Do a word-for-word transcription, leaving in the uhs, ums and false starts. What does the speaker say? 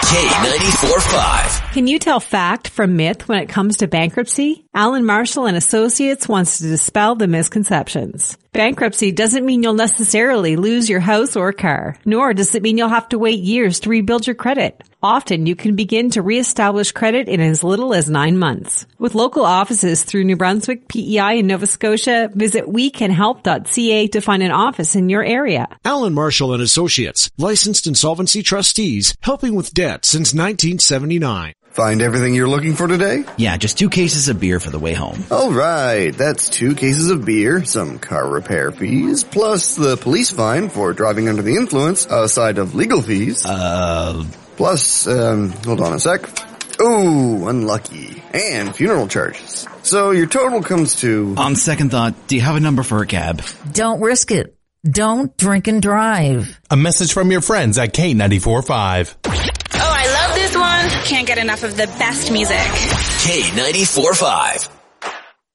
K ninety-four point five. Can you tell fact from myth when it comes to bankruptcy? Allen Marshall and Associates wants to dispel the misconceptions. Bankruptcy doesn't mean you'll necessarily lose your house or car, nor does it mean you'll have to wait years to rebuild your credit. Often you can begin to reestablish credit in as little as nine months. With local offices through New Brunswick, P E I, and Nova Scotia, visit we can help dot c a to find an office in your area. Allen Marshall and Associates, licensed insolvency trustees, helping with debt since nineteen seventy-nine. Find everything you're looking for today? Yeah, just two cases of beer for the way home. All right, that's two cases of beer, some car repair fees, plus the police fine for driving under the influence, aside of legal fees. Uh... Plus, um, hold on a sec. Ooh, unlucky. And funeral charges. So your total comes to... On second thought, do you have a number for a cab? Don't risk it. Don't drink and drive. A message from your friends at K ninety-four point five. Oh, I love this one. Can't get enough of the best music. K ninety-four point five.